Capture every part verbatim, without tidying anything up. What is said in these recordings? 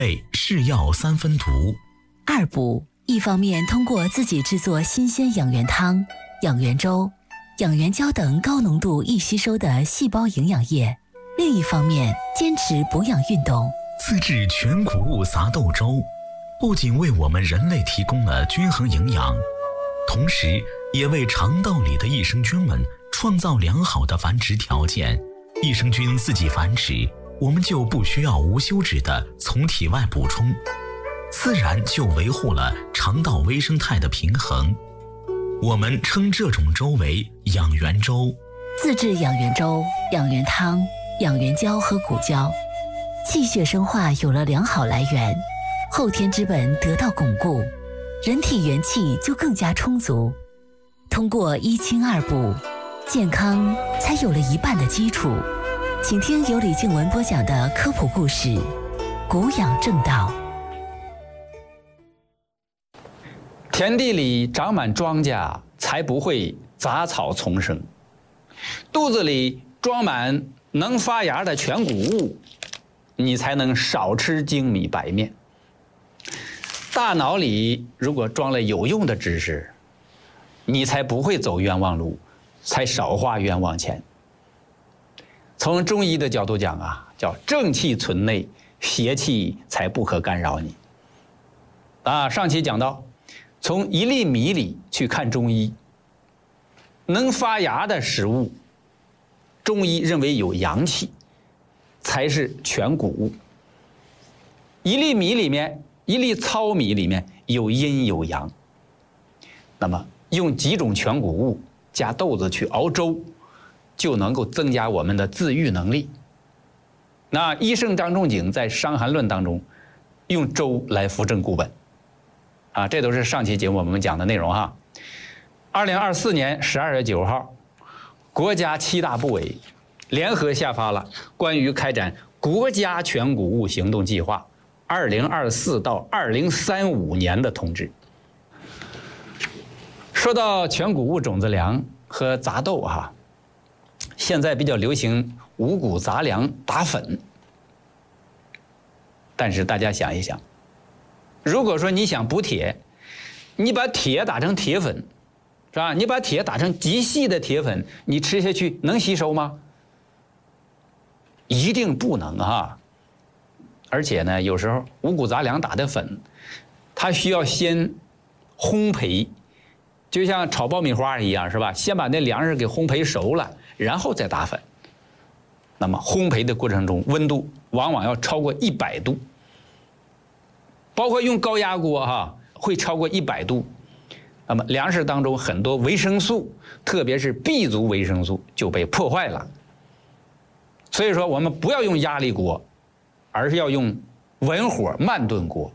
备是药三分毒。 二补，一方面通过自己制作新鲜养元汤、养元粥、养元胶等高浓度易吸收的细胞营养液，另一方面坚持补养运动。 自制全谷物杂豆粥，不仅为我们人类提供了均衡营养，同时也为肠道里的益生菌们创造良好的繁殖条件。益生菌自己繁殖，我们就不需要无休止的从体外补充，自然就维护了肠道微生态的平衡。我们称这种粥为养元粥。 自制养元粥、养元汤、养元胶和谷胶，气血生化有了良好来源，后天之本得到巩固，人体元气就更加充足。通过一清二补，健康才有了一半的基础。请听由李静文播讲的科普故事《谷养正道》。 田地里长满庄稼，才不会杂草丛生；肚子里装满能发芽的全谷物，你才能少吃精米白面。大脑里如果装了有用的知识，你才不会走冤枉路，才少花冤枉钱。从中医的角度讲啊，叫正气存内，邪气才不可干扰你。啊，上期讲到，从一粒米里去看中医，能发芽的食物，中医认为有阳气，才是全谷物。一粒米里面，一粒糙米里面有阴有阳。那么用几种全谷物加豆子去熬粥，就能够增加我们的自愈能力。那医圣张仲景在《伤寒论》当中用粥来扶正固本，啊，这都是上期节目我们讲的内容哈。二零二四年十二月九号，国家七大部委联合下发了关于开展国家全谷物行动计划二零二四到二零三五年的通知。说到全谷物种子粮和杂豆哈，现在比较流行五谷杂粮打粉。但是大家想一想，如果说你想补铁，你把铁打成铁粉，是吧？你把铁打成极细的铁粉，你吃下去能吸收吗？一定不能啊！而且呢，有时候五谷杂粮打的粉，它需要先烘焙，就像炒爆米花一样，是吧？先把那粮食给烘焙熟了，然后再打粉。那么烘焙的过程中，温度往往要超过一百度，包括用高压锅哈，会超过一百度。那么粮食当中很多维生素，特别是 B 族维生素就被破坏了。所以说，我们不要用压力锅，而是要用文火慢炖锅。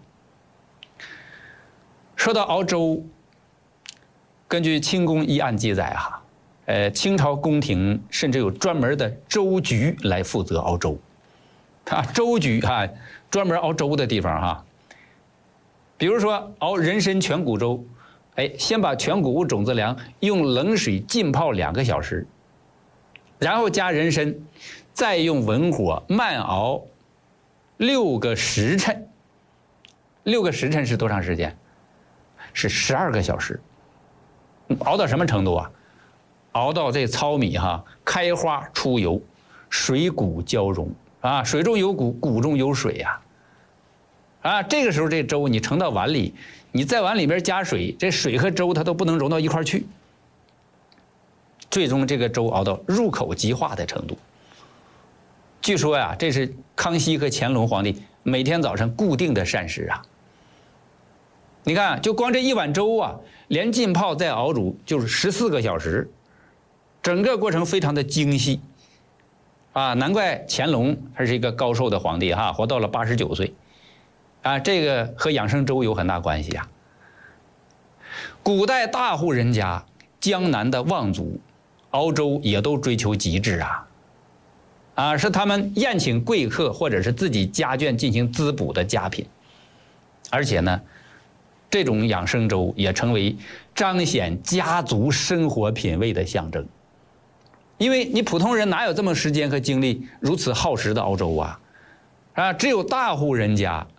说到熬粥，根据清宫医案记载哈，呃，清朝宫廷甚至有专门的粥局来负责熬粥，啊，粥局哈，专门熬粥的地方哈。比如说熬人参全谷粥，哎，先把全谷物种子粮用冷水浸泡两个小时，然后加人参，再用文火慢熬六个时辰。六个时辰是多长时间？是十二个小时。熬到什么程度啊？熬到这糙米哈开花出油，水谷交融啊，水中有谷，谷中有水呀。啊，这个时候这粥你盛到碗里，你在碗里面加水，这水和粥它都不能融到一块去。最终这个粥熬到入口即化的程度。据说呀，这是康熙和乾隆皇帝每天早晨固定的膳食啊。你看，就光这一碗粥啊，连浸泡再熬煮就是十四个小时，整个过程非常的精细啊，难怪乾隆他是一个高寿的皇帝哈，活到了八十九岁啊，这个和养生粥有很大关系啊。古代大户人家，江南的望族熬粥也都追求极致啊，啊，是他们宴请贵客或者是自己家眷进行滋补的佳品，而且呢，这种养生粥也成为彰显家族生活品味的象征。因为你普通人哪有这么时间和精力如此耗时的熬粥啊？啊，只有大户人家